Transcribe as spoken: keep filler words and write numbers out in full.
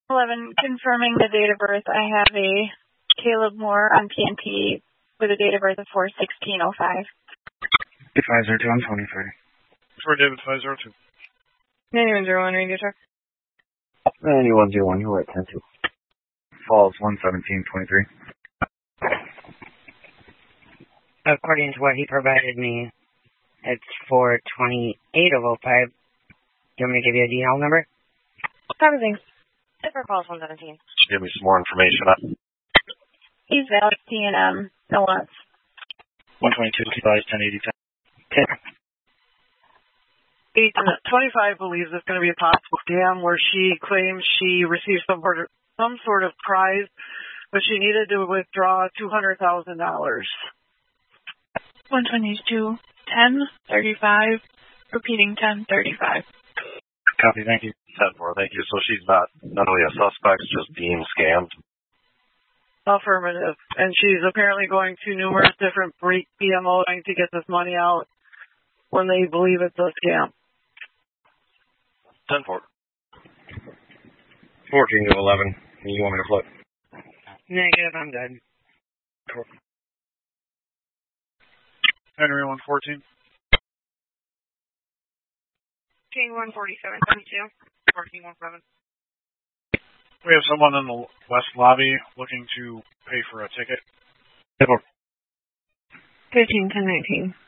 eleven, confirming the date of birth. I have a Caleb Moore on P N P with a date of birth of four sixteen oh five. five zero two, I'm twenty-three. For David five zero two. ninety-one zero one, radio truck. ninety-one zero one, you're right, ten two. Falls one seventeen twenty-three. According to what he provided me, it's four twenty-eight of oh five. Do you want me to give you a D L number? Everything. For Falls one seventeen. Give me some more information on He's valid T and M, no lots. one twenty-two, advise ten eighty ten. twenty-five believes it's going to be a possible scam where she claims she received some sort of, some sort of prize, but she needed to withdraw two hundred thousand dollars. one twenty-two, ten thirty-five, repeating ten thirty-five. Copy, thank you. ten four, thank you. So she's not, not only a suspect, just deemed scammed. Affirmative. And she's apparently going to numerous different P M Os to get this money out when they believe it's a scam. ten four. fourteen to eleven. You want me to flip? Negative, I'm good. Henry one fourteen. King one forty-seven seventy-two. fourteen one seven. We have someone in the west lobby looking to pay for a ticket. fifteen ten nineteen.